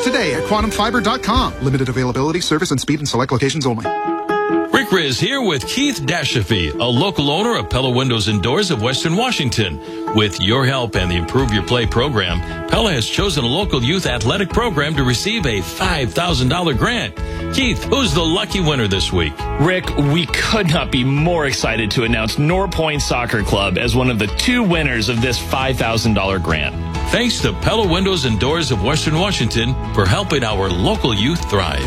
today at quantumfiber.com. Limited availability, service, and speed in select locations only. Rick Riz here with Keith Dashafy, a local owner of Pella Windows and Doors of Western Washington. With your help and the Improve Your Play program, Pella has chosen a local youth athletic program to receive a $5,000 grant. Keith, who's the lucky winner this week? Rick, we could not be more excited to announce Norpoint Soccer Club as one of the 2 winners of this $5,000 grant. Thanks to Pella Windows and Doors of Western Washington for helping our local youth thrive.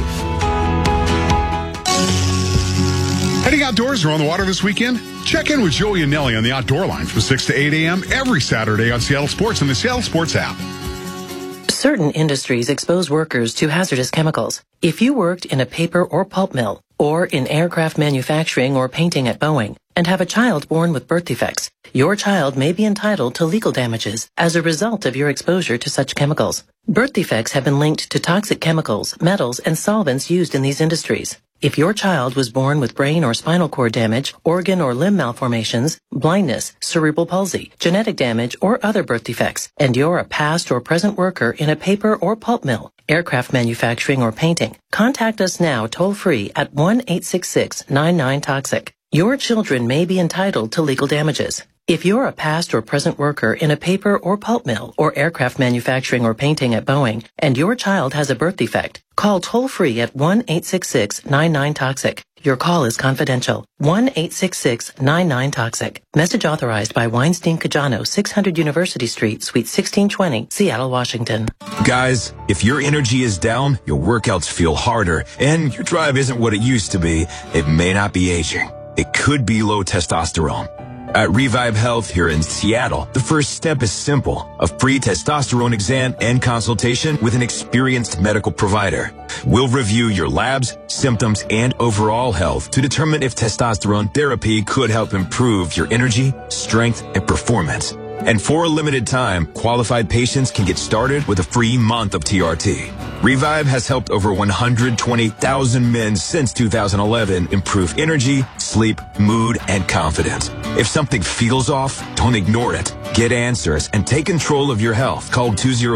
Heading outdoors or on the water this weekend? Check in with Joey and Nelly on the Outdoor Line from 6 to 8 a.m. every Saturday on Seattle Sports and the Seattle Sports app. Certain industries expose workers to hazardous chemicals. If you worked in a paper or pulp mill, or in aircraft manufacturing or painting at Boeing, and have a child born with birth defects, your child may be entitled to legal damages as a result of your exposure to such chemicals. Birth defects have been linked to toxic chemicals, metals, and solvents used in these industries. If your child was born with brain or spinal cord damage, organ or limb malformations, blindness, cerebral palsy, genetic damage, or other birth defects, and you're a past or present worker in a paper or pulp mill, aircraft manufacturing, or painting, contact us now toll-free at 1-866-99-TOXIC. Your children may be entitled to legal damages. If you're a past or present worker in a paper or pulp mill or aircraft manufacturing or painting at Boeing, and your child has a birth defect, call toll-free at 1-866-99-TOXIC. Your call is confidential. 1-866-99-TOXIC. Message authorized by Weinstein Cajano, 600 University Street, Suite 1620, Seattle, Washington. Guys, if your energy is down, your workouts feel harder, and your drive isn't what it used to be, it may not be aging. It could be low testosterone. At Revive Health here in Seattle, the first step is simple: a free testosterone exam and consultation with an experienced medical provider. We'll review your labs, symptoms, and overall health to determine if testosterone therapy could help improve your energy, strength, and performance. And for a limited time, qualified patients can get started with a free month of TRT. Revive has helped over 120,000 men since 2011 improve energy, sleep, mood, and confidence. If something feels off, don't ignore it. Get answers and take control of your health. Call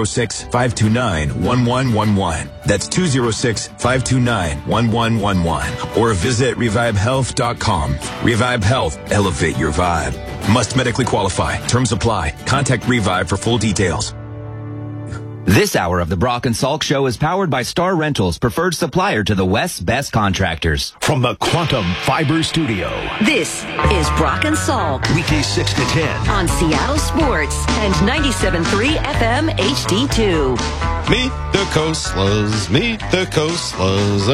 206-529-1111. That's 206-529-1111. Or visit revivehealth.com. Revive Health. Elevate your vibe. Must medically qualify. Terms apply. Contact Revive for full details. This hour of the Brock and Salk Show is powered by Star Rentals, preferred supplier to the West's best contractors. From the Quantum Fiber Studio, this is Brock and Salk. Weekdays 6 to 10. On Seattle Sports and 97.3 FM HD2. Meet the Coastlers, meet the Coastlers.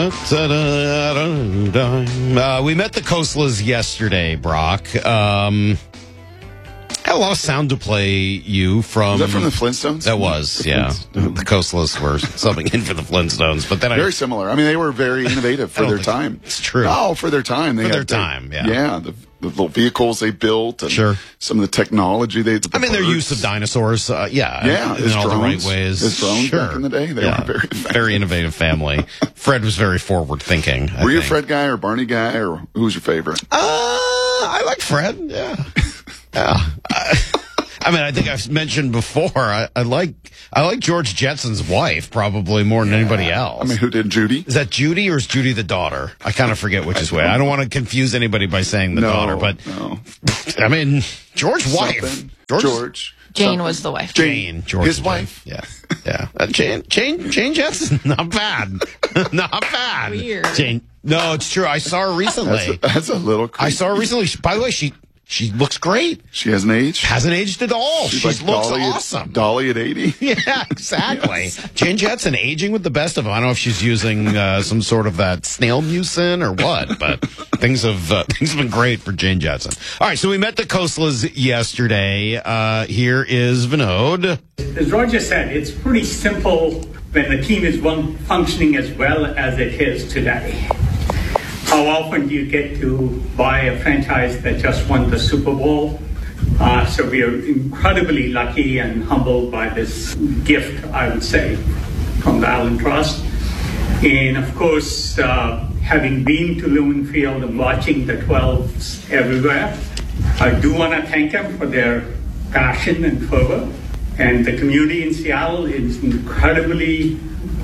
We met the Coastlers yesterday, Brock. Had a lot of sound to play you from. Was that from the Flintstones? That was, yeah. The Coastless were subbing in for the Flintstones, but then very similar. I mean, they were very innovative for their time. It's true. Oh, for their time. For their time, yeah. Yeah, the little vehicles they built, and some of the technology they. Their use of dinosaurs, in all the right ways. As drones back in the day, they were very effective. Very innovative family. Fred was very forward thinking. Were you a Fred guy or Barney guy, or who was your favorite? I like Fred. Yeah. Yeah. I mean, I think I've mentioned before, I like George Jetson's wife probably more than anybody else. I mean, who did Judy? Is that Judy or is Judy the daughter? I kind of forget which is which. I don't want to confuse anybody by saying the daughter, but I mean, George's wife. George. Jane was the wife. Jane, George's wife. Yeah. Jane Jetson, not bad. Not bad. Weird. Jane. No, it's true. I saw her recently. That's a little creepy. I saw her recently. By the way, she looks great. She hasn't aged? Hasn't aged at all. She like looks Dolly awesome. Dolly at 80? Yeah, exactly. Yes. Jane Jetson aging with the best of them. I don't know if she's using some sort of that snail mucin or what, but things have been great for Jane Jetson. All right, so we met the Coastlers yesterday. Here is Vinod. As Roger said, it's pretty simple when the team is functioning as well as it is today. How often do you get to buy a franchise that just won the Super Bowl? So we are incredibly lucky and humbled by this gift, I would say, from the Allen Trust. And of course, having been to Lumen Field and watching the 12s everywhere, I do want to thank them for their passion and fervor. And the community in Seattle is incredibly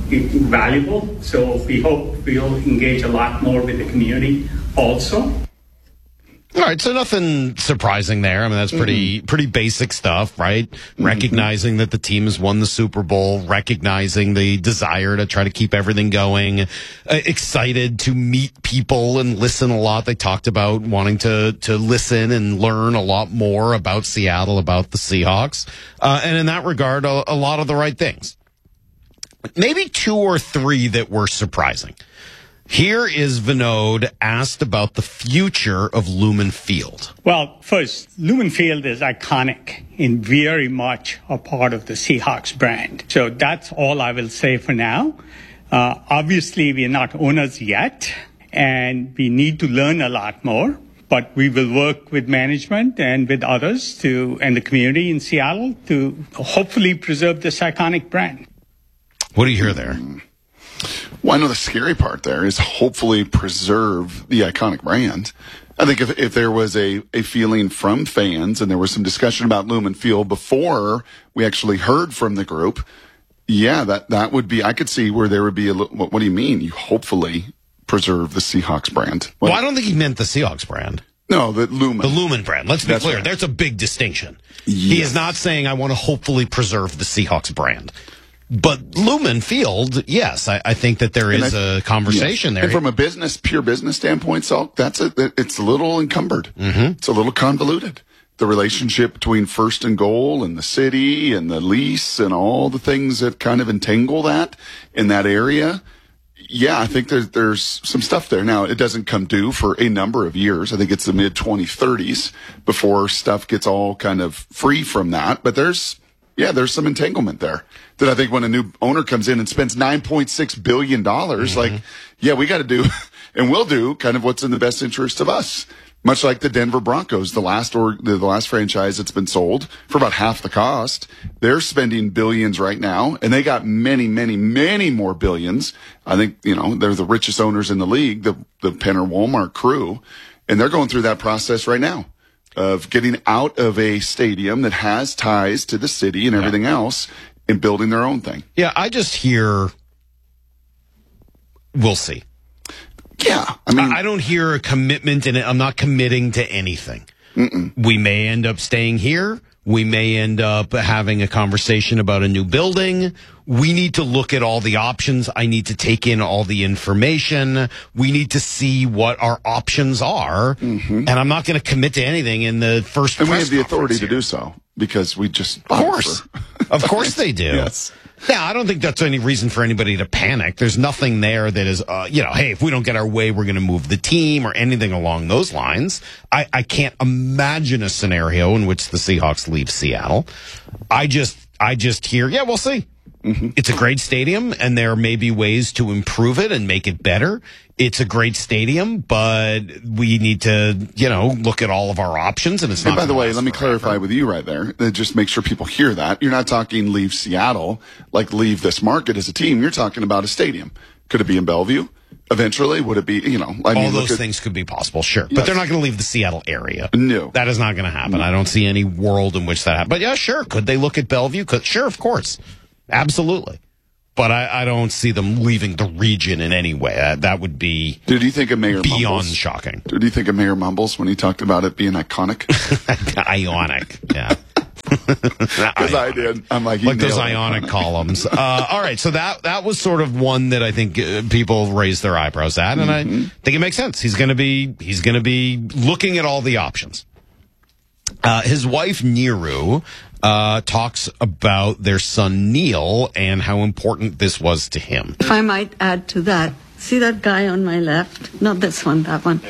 valuable. So we hope we'll engage a lot more with the community also. All right, so nothing surprising there. I mean, that's pretty basic stuff, right? Recognizing that the team has won the Super Bowl, recognizing the desire to try to keep everything going, excited to meet people and listen a lot. They talked about wanting to listen and learn a lot more about Seattle, about the Seahawks. And in that regard, a lot of the right things. Maybe 2 or 3 that were surprising. Here is Vinod asked about the future of Lumen Field. Well, first, Lumen Field is iconic and very much a part of the Seahawks brand. So that's all I will say for now. Obviously, we are not owners yet, and we need to learn a lot more. But we will work with management and with others and the community in Seattle to hopefully preserve this iconic brand. What do you hear there? Well, I know the scary part there is hopefully preserve the iconic brand. I think if there was a feeling from fans and there was some discussion about Lumen Field before we actually heard from the group, yeah, that would be, I could see where there would be what do you mean? You hopefully preserve the Seahawks brand. Well, I don't think he meant the Seahawks brand. No, the Lumen. The Lumen brand. Let's be clear. Right. There's a big distinction. Yes. He is not saying I want to hopefully preserve the Seahawks brand. But Lumen Field, yes, I think that there is a conversation there. And from a pure business standpoint, Salk, it's a little encumbered. It's a little convoluted. The relationship between First and Goal and the city and the lease and all the things that kind of entangle that in that area. Yeah, I think there's some stuff there. Now, it doesn't come due for a number of years. I think it's the mid-2030s before stuff gets all kind of free from that. But there's some entanglement there that I think when a new owner comes in and spends $9.6 billion, we got to do and will do kind of what's in the best interest of us. Much like the Denver Broncos, the last franchise that's been sold for about half the cost. They're spending billions right now, and they got many, many, many more billions. I think, they're the richest owners in the league, the Penner Walmart crew, and they're going through that process right now of getting out of a stadium that has ties to the city and everything else and building their own thing. Yeah, I just hear, we'll see. Yeah. I mean, I don't hear a commitment in it. I'm not committing to anything. We may end up staying here. We may end up having a conversation about a new building. We need to look at all the options. I need to take in all the information. We need to see what our options are. And I'm not going to commit to anything in the first press conference. And we have the authority to do so because we just... Of course. Of course they do. Yes. Yeah, I don't think that's any reason for anybody to panic. There's nothing there that is, hey, if we don't get our way, we're going to move the team or anything along those lines. I can't imagine a scenario in which the Seahawks leave Seattle. I just hear, we'll see. It's a great stadium, and there may be ways to improve it and make it better. It's a great stadium, but we need to, look at all of our options. And it's not. And by the way, let me clarify with you right there. Just make sure people hear that. You're not talking leave Seattle, like leave this market as a team. You're talking about a stadium. Could it be in Bellevue? Eventually, would it be, all those things could be possible, sure. Yes. But they're not going to leave the Seattle area. No. That is not going to happen. I don't see any world in which that happens. But yeah, sure. Could they look at Bellevue? Sure, of course. Absolutely. But I don't see them leaving the region in any way. That would be Did you think of Mayor beyond Mumbles? Shocking. Did you think of Mayor Mumbles when he talked about it being iconic? Ionic, yeah. Because I did. I'm like those ionic columns. All right, so that was sort of one that I think people raised their eyebrows at, and I think it makes sense. He's going to be looking at all the options. His wife Niru talks about their son Neil and how important this was to him. If I might add to that, see that guy on my left? Not this one, that one.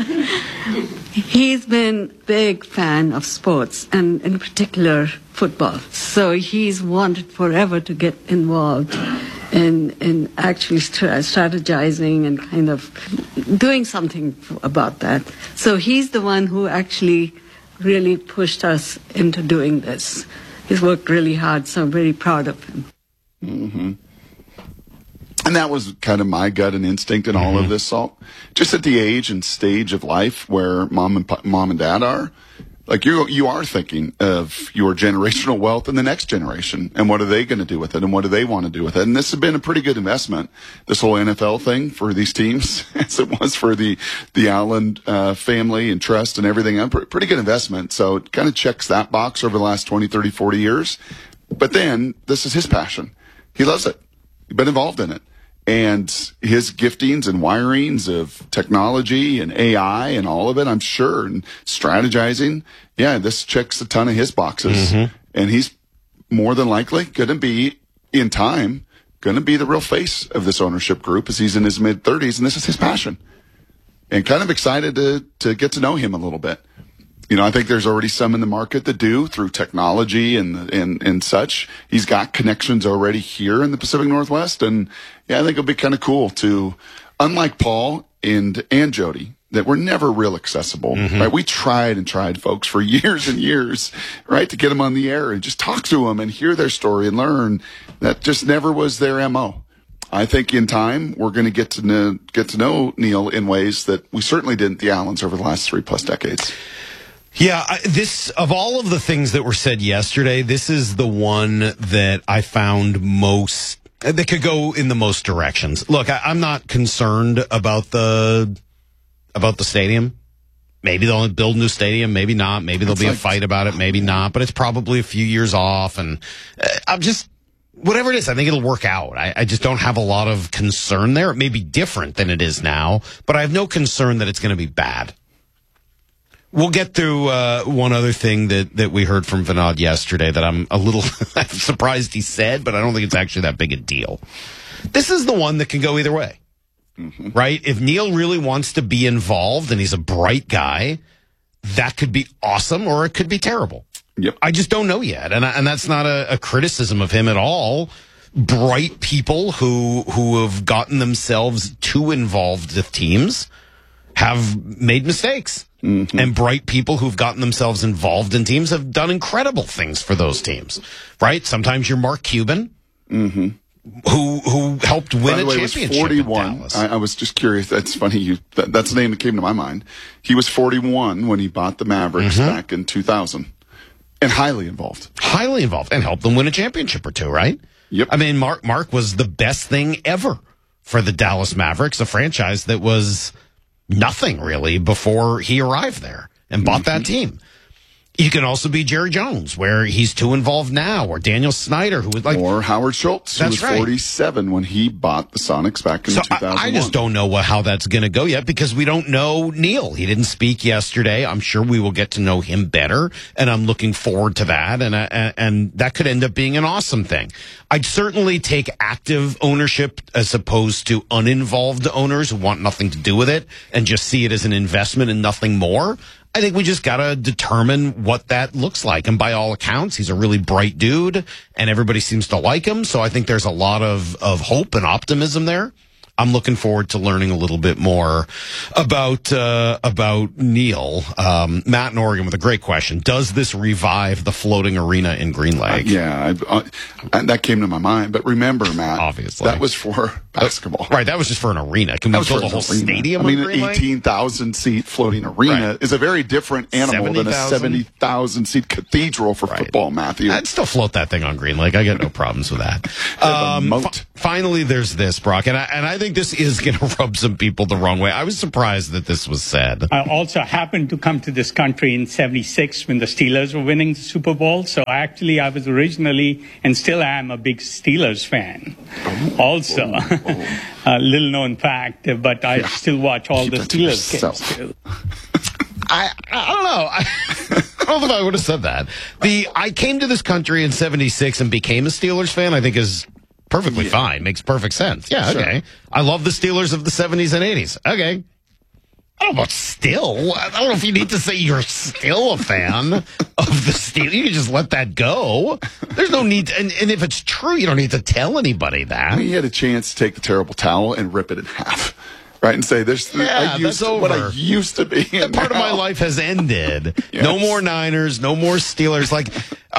He's been a big fan of sports, and in particular football. So he's wanted forever to get involved in actually strategizing and kind of doing something about that. So he's the one who actually really pushed us into doing this. He's worked really hard, so I'm very proud of him. And that was kind of my gut and instinct in all of this, Salt. Just at the age and stage of life where mom and dad are, Like you are thinking of your generational wealth and the next generation, and what are they going to do with it, and what do they want to do with it? And this has been a pretty good investment, this whole NFL thing for these teams, as it was for the Allen family and trust and everything. Pretty good investment. So it kind of checks that box over the last 20, 30, 40 years. But then this is his passion. He loves it. He's been involved in it. And his giftings and wirings of technology and AI and all of it, I'm sure, and strategizing, this checks a ton of his boxes. Mm-hmm. And he's more than likely going to be, in time, going to be the real face of this ownership group as he's in his mid-30s, and this is his passion. And kind of excited to get to know him a little bit. I think there's already some in the market that do through technology and such. He's got connections already here in the Pacific Northwest. And I think it'll be kind of cool to, unlike Paul and Jody, that were never real accessible, right? We tried, folks, for years and years, right? To get them on the air and just talk to them and hear their story and learn. That just never was their MO. I think in time, we're going to get to know Neil in ways that we certainly didn't the Allens over the last 3+ decades. Yeah, this, of all of the things that were said yesterday, this is the one that I found that could go in the most directions. Look, I'm not concerned about the stadium. Maybe they'll build a new stadium, maybe not. Maybe there'll be a fight about it, maybe not. But it's probably a few years off, and I'm just, whatever it is, I think it'll work out. I just don't have a lot of concern there. It may be different than it is now, but I have no concern that it's going to be bad. We'll get through one other thing that we heard from Vinod yesterday that I'm a little surprised he said, but I don't think it's actually that big a deal. This is the one that can go either way, right? If Neil really wants to be involved and he's a bright guy, that could be awesome or it could be terrible. Yep. I just don't know yet, and that's not a criticism of him at all. Bright people who have gotten themselves too involved with teams have made mistakes. Mm-hmm. And bright people who've gotten themselves involved in teams have done incredible things for those teams, right? Sometimes you're Mark Cuban, who helped win a championship. 41. I was just curious. That's funny. That's the name that came to my mind. He was 41 when he bought the Mavericks back in 2000, and highly involved, and helped them win a championship or two, right? Yep. I mean, Mark was the best thing ever for the Dallas Mavericks, a franchise that was nothing really before he arrived there and bought that team. You can also be Jerry Jones, where he's too involved now, or Daniel Snyder, who was like, or Howard Schultz, who was right. 47 when he bought the Sonics back in 2001. I just don't know how that's going to go yet because we don't know Neil. He didn't speak yesterday. I'm sure we will get to know him better, and I'm looking forward to that. And that could end up being an awesome thing. I'd certainly take active ownership as opposed to uninvolved owners who want nothing to do with it and just see it as an investment and nothing more. I think we just got to determine what that looks like. And by all accounts, he's a really bright dude, and everybody seems to like him. So I think there's a lot of hope and optimism there. I'm looking forward to learning a little bit more about Neil. Matt in Oregon with a great question. Does this revive the floating arena in Green Lake? That came to my mind. But remember, Matt, obviously that was for basketball. Right, that was just for an arena. Can we build a whole stadium? I mean, an 18,000 seat floating arena is a very different animal than a 70,000 seat cathedral for football, Matthew. I'd still float that thing on Green Lake. I got no problems with that. Finally, there's this, Brock, and I think this is going to rub some people the wrong way. I was surprised that this was said. I also happened to come to this country in '76 when the Steelers were winning the Super Bowl. So actually, I was originally and still am a big Steelers fan. Also, a little known fact, but I still watch all the Steelers games too. I don't know. I don't know if I would have said that. I came to this country in '76 and became a Steelers fan, I think is perfectly fine. Makes perfect sense. Yeah, okay. Sure. I love the Steelers of the 70s and 80s. Okay. I don't know about still. I don't know if you need to say you're still a fan of the Steelers. You can just let that go. There's no need to, and if it's true, you don't need to tell anybody that. I mean, he had a chance to take the terrible towel and rip it in half. Right, and say, what I used to be. That part of my life has ended. Yes. No more Niners, no more Steelers. Like,